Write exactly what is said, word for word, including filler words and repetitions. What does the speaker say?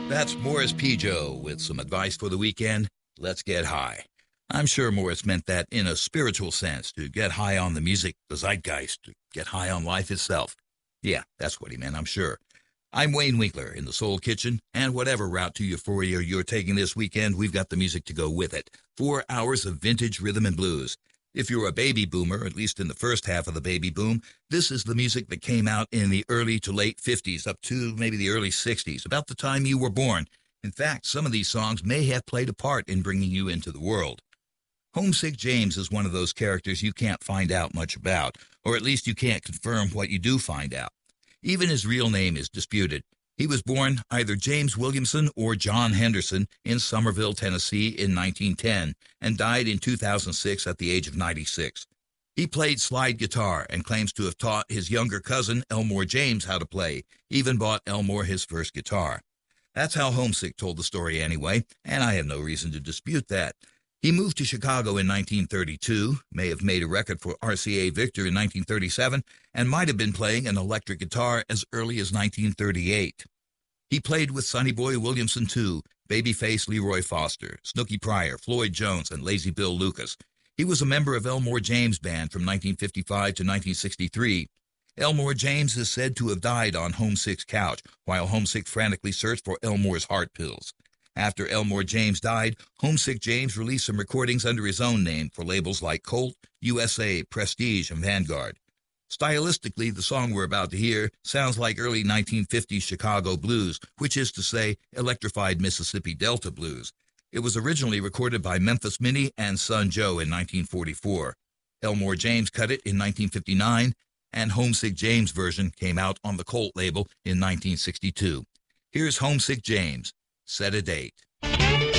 That's Morris Pijo with some advice for the weekend. Let's get high. I'm sure Morris meant that in a spiritual sense, to get high on the music, the zeitgeist, to get high on life itself. Yeah, that's what he meant, I'm sure. I'm Wayne Winkler in the Soul Kitchen, and whatever route to euphoria you're taking this weekend, we've got the music to go with it. Four hours of vintage rhythm and blues. If you're a baby boomer, at least in the first half of the baby boom, this is the music that came out in the early to late fifties, up to maybe the early sixties, about the time you were born. In fact, some of these songs may have played a part in bringing you into the world. Homesick James is one of those characters you can't find out much about, or at least you can't confirm what you do find out. Even his real name is disputed. He was born either James Williamson or John Henderson in Somerville, Tennessee in nineteen ten, and died in two thousand six at the age of ninety-six. He played slide guitar and claims to have taught his younger cousin, Elmore James, how to play, even bought Elmore his first guitar. That's how Homesick told the story anyway, and I have no reason to dispute that. He moved to Chicago in nineteen thirty-two, may have made a record for R C A Victor in nineteen thirty-seven, and might have been playing an electric guitar as early as nineteen thirty-eight. He played with Sonny Boy Williamson, too, Babyface Leroy Foster, Snooky Pryor, Floyd Jones, and Lazy Bill Lucas. He was a member of Elmore James Band from nineteen fifty-five to nineteen sixty-three. Elmore James is said to have died on Homesick's couch, while Homesick frantically searched for Elmore's heart pills. After Elmore James died, Homesick James released some recordings under his own name for labels like Colt, U S A, Prestige, and Vanguard. Stylistically, the song we're about to hear sounds like early nineteen fifties Chicago blues, which is to say, electrified Mississippi Delta blues. It was originally recorded by Memphis Minnie and Son Joe in nineteen forty-four. Elmore James cut it in nineteen fifty-nine, and Homesick James' version came out on the Colt label in nineteen sixty-two. Here's Homesick James. Set a date.